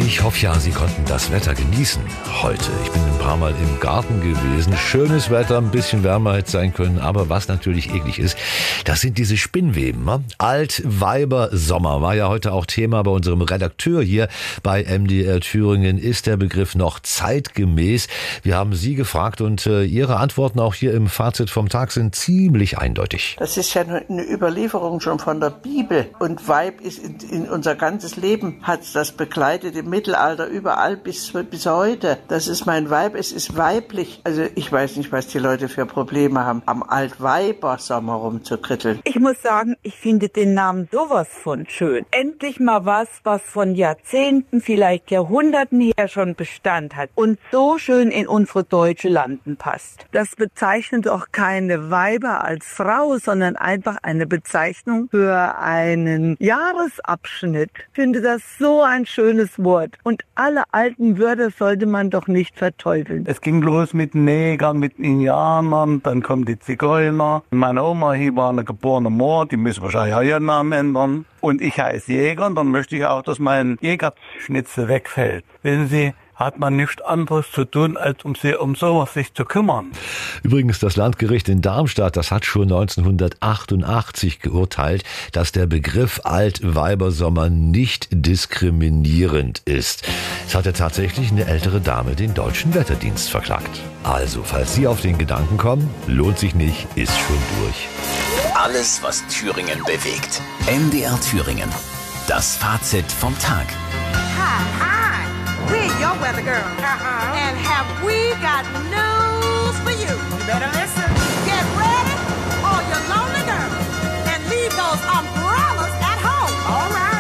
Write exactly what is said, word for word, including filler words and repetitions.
Ich hoffe ja, Sie konnten das Wetter genießen heute. Ich bin ein paar Mal im Garten gewesen. Schönes Wetter, ein bisschen wärmer hätte sein können. Aber was natürlich eklig ist, das sind diese Spinnweben. Ne? Altweibersommer war ja heute auch Thema bei unserem Redakteur hier bei M D R Thüringen. Ist der Begriff noch zeitgemäß? Wir haben Sie gefragt und äh, Ihre Antworten auch hier im Fazit vom Tag sind ziemlich eindeutig. Das ist ja eine Überlieferung schon von der Bibel. Und Weib ist in, in unser ganzes Leben, hat das begleitet im Mittelalter überall bis, bis heute. Das ist mein Weib, es ist weiblich. Also ich weiß nicht, was die Leute für Probleme haben, am Altweibersommer rumzukritteln. Ich muss sagen, ich finde den Namen sowas von schön. Endlich mal was, was von Jahrzehnten, vielleicht Jahrhunderten her schon Bestand hat und so schön in unsere deutsche Landen passt. Das bezeichnet auch keine Weiber als Frau, sondern einfach eine Bezeichnung für einen Jahresabschnitt. Ich finde das so ein schönes Wort. Und alle alten Wörter sollte man doch nicht verteufeln. Es ging los mit Negern, mit Indianern, dann kommen die Zigeuner. Meine Oma hier war eine geborene Moor, die müssen wahrscheinlich auch ihren Namen ändern. Und ich heiße Jäger und dann möchte ich auch, dass mein Jägerschnitzel wegfällt. Wissen Sie, hat man nichts anderes zu tun, als um, sie, um sowas sich zu kümmern. Übrigens, das Landgericht in Darmstadt, das hat schon neunzehnhundertachtundachtzig geurteilt, dass der Begriff Altweibersommer nicht diskriminierend ist. Es hatte tatsächlich eine ältere Dame den Deutschen Wetterdienst verklagt. Also, falls Sie auf den Gedanken kommen, lohnt sich nicht, ist schon durch. Alles, was Thüringen bewegt. M D R Thüringen. Das Fazit vom Tag. Hi, hi. We're your weather girl. Uh-huh. And have we got news for you? You better listen. Get ready, all your lonely girls, and leave those umbrellas